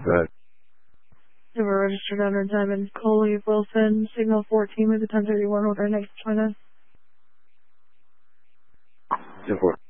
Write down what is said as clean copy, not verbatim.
Good. You were registered under Diamond Coley Wilson, signal 14 with the 1031 order next China. 10-4.